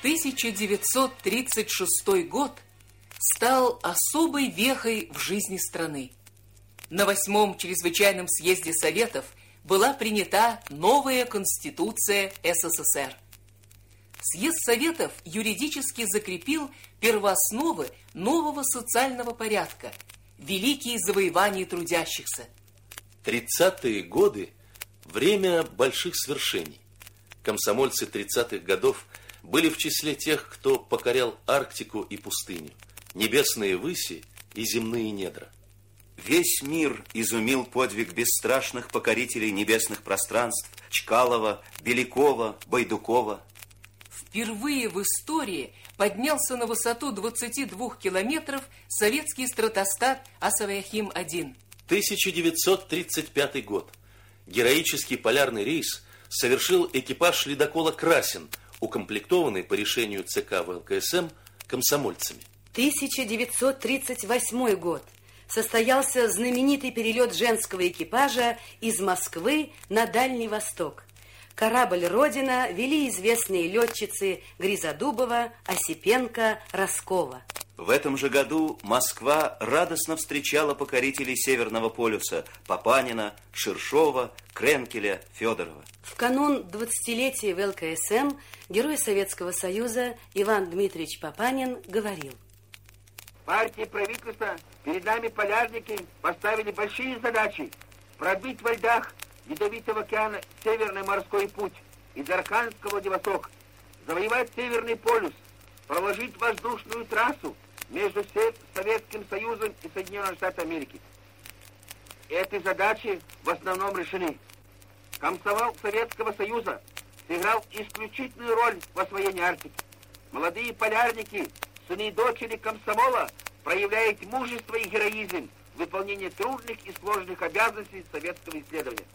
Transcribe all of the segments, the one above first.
1936 год стал особой вехой в жизни страны. На 8-м чрезвычайном съезде Советов была принята новая Конституция СССР. Съезд Советов юридически закрепил первоосновы нового социального порядка, великие завоевания трудящихся. 30-е годы – время больших свершений. Комсомольцы 30-х годов были в числе тех, кто покорял Арктику и пустыню, небесные выси и земные недра. Весь мир изумил подвиг бесстрашных покорителей небесных пространств Чкалова, Белякова, Байдукова. Впервые в истории поднялся на высоту 22 километров советский стратостат Асавиахим-1. 1935 год. Героический полярный рейс совершил экипаж ледокола «Красин», укомплектованный по решению ЦК ВЛКСМ комсомольцами. 1938 год. Состоялся знаменитый перелет женского экипажа из Москвы на Дальний Восток. Корабль «Родина» вели известные летчицы Гризодубова, Осипенко, Роскова. В этом же году Москва радостно встречала покорителей Северного полюса Папанина, Ширшова, Кренкеля, Федорова. В канун 20-летия ВЛКСМ герой Советского Союза Иван Дмитриевич Папанин говорил: партия и правительство перед нами полярники поставили большие задачи: пробить во льдах Ледовитого океана Северный морской путь из Архангельска в Владивосток, завоевать Северный полюс, проложить воздушную трассу между Советским Союзом и Соединенными Штатами Америки. Эти задачи в основном решены. Комсомол Советского Союза сыграл исключительную роль в освоении Арктики. Молодые полярники, сыны и дочери комсомола, проявляют мужество и героизм в выполнении трудных и сложных обязанностей советского исследования.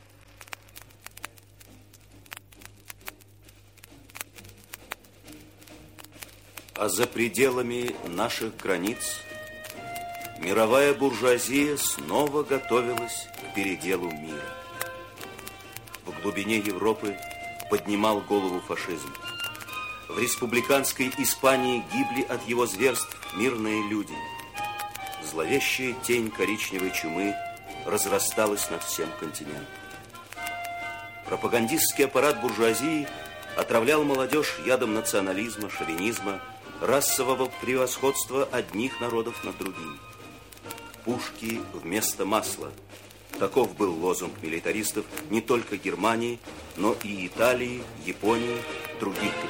А за пределами наших границ мировая буржуазия снова готовилась к переделу мира. В глубине Европы поднимал голову фашизм. В республиканской Испании гибли от его зверств мирные люди. Зловещая тень коричневой чумы разрасталась над всем континентом. Пропагандистский аппарат буржуазии отравлял молодежь ядом национализма, шовинизма, расового превосходства одних народов над другими. Пушки вместо масла. Таков был лозунг милитаристов не только Германии, но и Италии, Японии, других